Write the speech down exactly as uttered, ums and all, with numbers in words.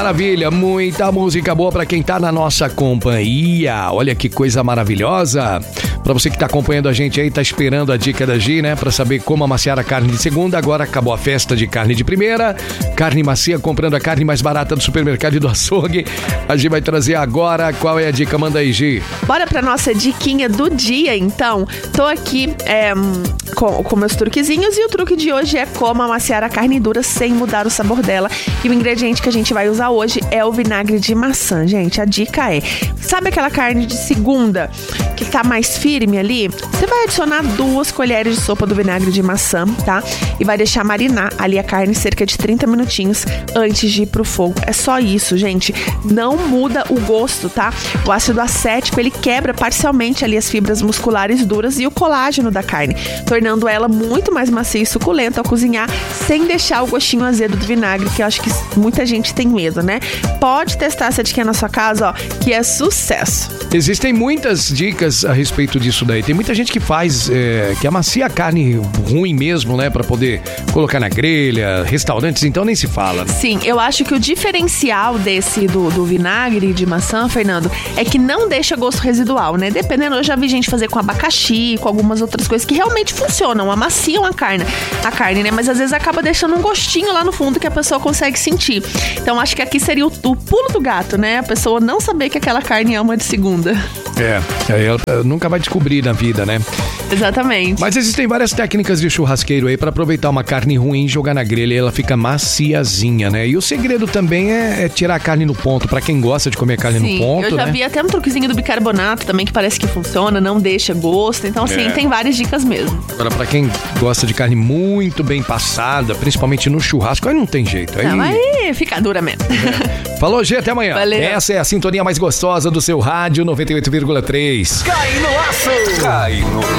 maravilha, muita música boa pra quem tá na nossa companhia. Olha que coisa maravilhosa. Pra você que tá acompanhando a gente aí, tá esperando a dica da Gi, né? Pra saber como amaciar a carne de segunda. Agora acabou a festa de carne de primeira. Carne macia, comprando a carne mais barata do supermercado e do açougue. A Gi vai trazer agora. Qual é a dica? Manda aí, Gi. Bora pra nossa diquinha do dia, então. Tô aqui é, com, com meus truquezinhos e o truque de hoje é como amaciar a carne dura sem mudar o sabor dela. E o ingrediente que a gente vai usar hoje é o vinagre de maçã, gente. A dica é, sabe aquela carne de segunda que tá mais firme ali? Você vai adicionar duas colheres de sopa do vinagre de maçã, tá? E vai deixar marinar ali a carne cerca de trinta minutinhos antes de ir pro fogo. É só isso, gente. Não muda o gosto, tá? O ácido acético, ele quebra parcialmente ali as fibras musculares duras e o colágeno da carne, tornando ela muito mais macia e suculenta ao cozinhar, sem deixar o gostinho azedo do vinagre, que eu acho que muita gente tem medo, né? Pode testar essa dica na sua casa, ó, que é sucesso. Existem muitas dicas a respeito disso daí. Tem muita gente que faz, é, que amacia a carne ruim mesmo, né? Pra poder colocar na grelha, restaurantes, então nem se fala. Sim, eu acho que o diferencial desse do, do vinagre de maçã, Fernando, é que não deixa gosto residual, né? Dependendo, eu já vi gente fazer com abacaxi, com algumas outras coisas que realmente funcionam, amaciam a carne, a carne, né? Mas às vezes acaba deixando um gostinho lá no fundo que a pessoa consegue sentir. Então acho que aqui seria o, o pulo do gato, né? A pessoa não saber que aquela carne é uma de segunda. É, aí ela nunca vai descobrir na vida, né? Exatamente. Mas existem várias técnicas de churrasqueiro aí pra aproveitar uma carne ruim, jogar na grelha e ela fica maciazinha, né? E o segredo também é, é tirar a carne no ponto, pra quem gosta de comer carne Sim, no ponto, eu já né? vi até um truquezinho do bicarbonato também, que parece que funciona, não deixa gosto. Então, assim, É. tem várias dicas mesmo. Agora, pra quem gosta de carne muito bem passada, principalmente no churrasco, aí não tem jeito. Aí... Não, aí fica dura mesmo. É. Falou, G, até amanhã. Valeu. Essa é a sintonia mais gostosa do seu rádio noventa e oito vírgula três. Cai no laço! Cai no